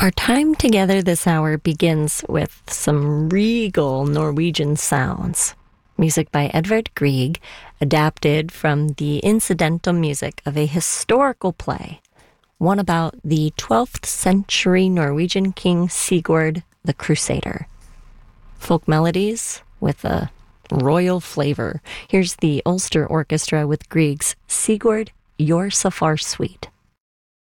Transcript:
Our time together this hour begins with some regal Norwegian sounds. Music by Edvard Grieg, adapted from the incidental music of a historical play, one about the 12th century Norwegian king Sigurd the Crusader. Folk melodies with a royal flavor. Here's the Ulster Orchestra with Grieg's Sigurd, Your Safar Suite.